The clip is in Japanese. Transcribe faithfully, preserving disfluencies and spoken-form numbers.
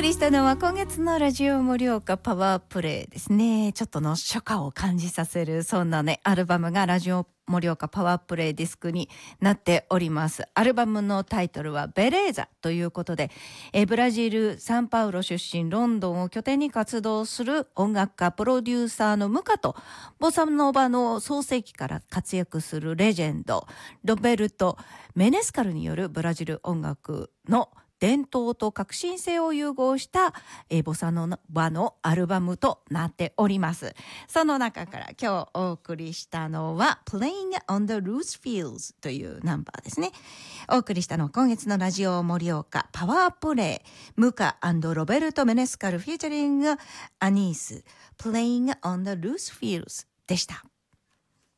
りしたのは今月のラジオ盛岡パワープレイですね。ちょっとの初夏を感じさせるそんなねアルバムがラジオ盛岡パワープレイディスクになっております。アルバムのタイトルはベレーザということで、えブラジルサンパウロ出身、ロンドンを拠点に活動する音楽家プロデューサーのムカと、ボサノバの創世期から活躍するレジェンドロベルト・メネスカルによるブラジル音楽の伝統と革新性を融合したえボサノバのアルバムとなっております。その中から今日お送りしたのは Playing on the Loose Fields というナンバーですね。お送りしたのは今月のラジオ盛岡パワープレイ、ムカ&ロベルト・メネスカルフィーチャリングアニース Playing on the Loose Fields でした。